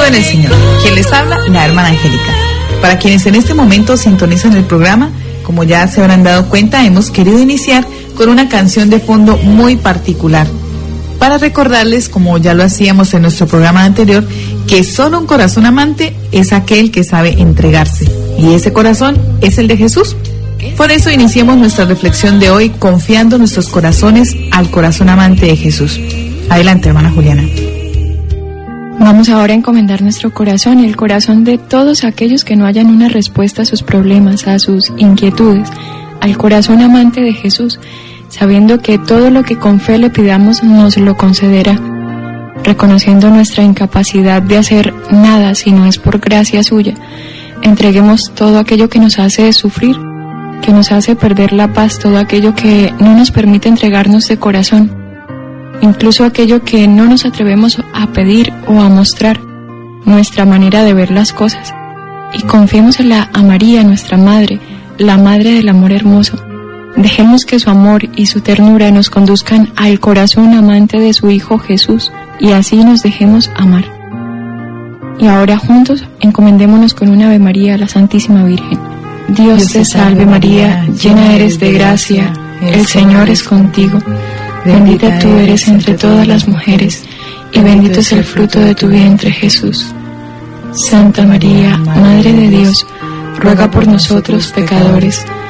en el Señor. Quien les habla, la hermana Angélica. Para quienes en este momento sintonizan el programa, como ya se habrán dado cuenta, hemos querido iniciar con una canción de fondo muy particular, para recordarles, como ya lo hacíamos en nuestro programa anterior, que solo un corazón amante es aquel que sabe entregarse, y ese corazón es el de Jesús. Por eso iniciemos nuestra reflexión de hoy confiando nuestros corazones al corazón amante de Jesús. Adelante, hermana Juliana. Vamos ahora a encomendar nuestro corazón y el corazón de todos aquellos que no hayan una respuesta a sus problemas, a sus inquietudes, al corazón amante de Jesús, sabiendo que todo lo que con fe le pidamos nos lo concederá, reconociendo nuestra incapacidad de hacer nada si no es por gracia suya. Entreguemos todo aquello que nos hace sufrir, que nos hace perder la paz, todo aquello que no nos permite entregarnos de corazón, incluso aquello que no nos atrevemos a pedir o a mostrar, nuestra manera de ver las cosas, y confiemos a María, nuestra Madre, la Madre del amor hermoso. Dejemos que su amor y su ternura nos conduzcan al corazón amante de su Hijo Jesús, y así nos dejemos amar. Y ahora juntos encomendémonos con un Ave María a la Santísima Virgen. Dios te salve María, llena eres de gracia, el Señor es contigo. Bendita tú eres entre todas las mujeres, y bendito es el fruto de tu vientre, Jesús. Santa María, Madre de Dios, ruega por nosotros pecadores,